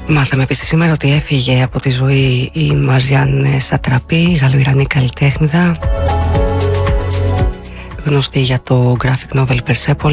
Μάθαμε επίσης σήμερα ότι έφυγε από τη ζωή η Μαρζιάν Σατραπή, γαλλοϊρανή καλλιτέχνηδα, γνωστή για το graphic novel Persepolis.